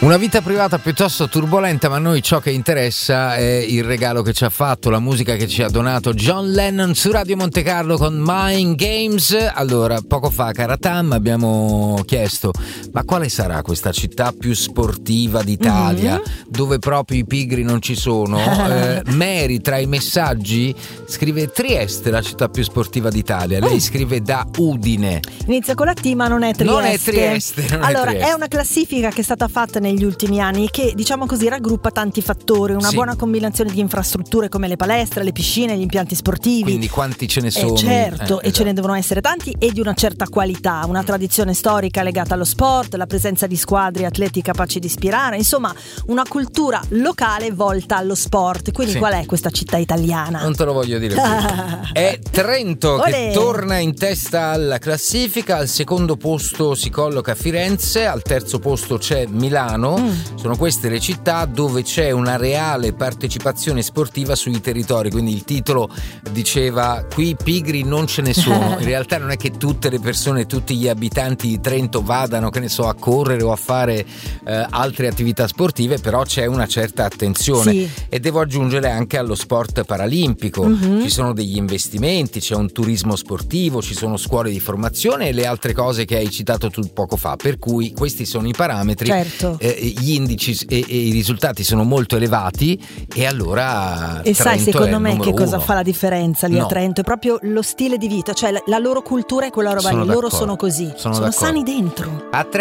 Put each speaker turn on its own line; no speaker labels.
Una vita privata piuttosto turbolenta, ma a noi ciò che interessa è il regalo che ci ha fatto, la musica che ci ha donato John Lennon su Radio Monte Carlo con Mind Games. Allora, poco fa a Caratam abbiamo chiesto: ma quale sarà questa città più sportiva d'Italia, dove proprio i pigri non ci sono? Mary tra i messaggi scrive Trieste, la città più sportiva d'Italia. Lei scrive da Udine.
Inizia con la T, ma non è Trieste.
Non è Trieste.
Allora, è una classifica che è stata fatta negli ultimi anni che, diciamo così, raggruppa tanti fattori, una buona combinazione di infrastrutture come le palestre, le piscine, gli impianti sportivi.
Quindi quanti ce ne sono?
Certo, e ce ne devono essere tanti e di una certa qualità, una tradizione storica legata allo sport, la presenza di squadre atleti capaci di ispirare, insomma una cultura locale volta allo sport. Quindi qual è questa città italiana?
Non te lo voglio dire più. È Trento che torna in testa alla classifica, al secondo posto si colloca Firenze, al terzo posto c'è Milano. Sono queste le città dove c'è una reale partecipazione sportiva sui territori, quindi il titolo diceva qui pigri non ce ne sono. In realtà non è che tutte le persone, tutti gli abitanti di Trento vadano, che ne so, a correre o a fare altre attività sportive, però c'è una certa attenzione. E devo aggiungere anche allo sport paralimpico. Ci sono degli investimenti, c'è un turismo sportivo, ci sono scuole di formazione e le altre cose che hai citato tu poco fa, per cui questi sono i parametri. Gli indici e i risultati sono molto elevati, e allora
e
Trento
sai secondo me che cosa
uno.
fa la differenza lì a Trento? È proprio lo stile di vita, cioè la loro cultura è quella roba lì, loro sono così, sono sani dentro.
A